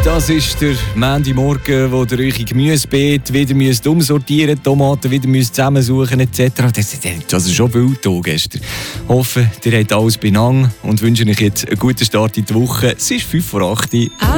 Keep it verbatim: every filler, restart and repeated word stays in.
Das ist der Montagmorgen, wo ihr eure Gemüsebeete wieder müsst umsortieren müsst, Tomaten wieder müsst zusammensuchen et cetera. Das, das ist schon viel da gestern. Ich hoffe, ihr habt alles benannt und wünsche euch jetzt einen guten Start in die Woche. Es ist fünf vor acht.